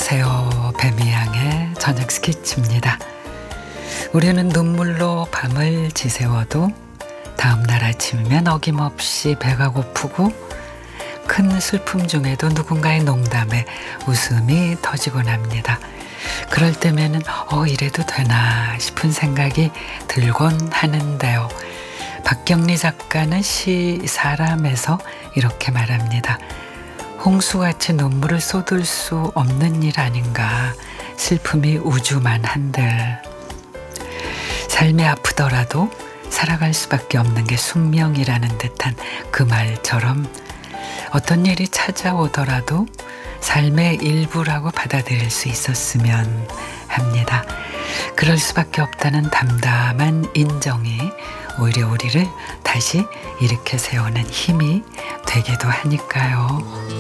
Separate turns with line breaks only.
안녕하세요. 배미양의 저녁 스케치입니다. 우리는 눈물로 밤을 지새워도 다음날 아침이면 어김없이 배가 고프고 큰 슬픔 중에도 누군가의 농담에 웃음이 터지곤 합니다. 그럴 때면은 이래도 되나 싶은 생각이 들곤 하는데요. 박경리 작가는 시 사람에서 이렇게 말합니다. 홍수같이 눈물을 쏟을 수 없는 일 아닌가. 슬픔이 우주만 한들. 삶이 아프더라도 살아갈 수밖에 없는 게 숙명이라는 듯한 그 말처럼 어떤 일이 찾아오더라도 삶의 일부라고 받아들일 수 있었으면 합니다. 그럴 수밖에 없다는 담담한 인정이 오히려 우리를 다시 일으켜 세우는 힘이 되기도 하니까요.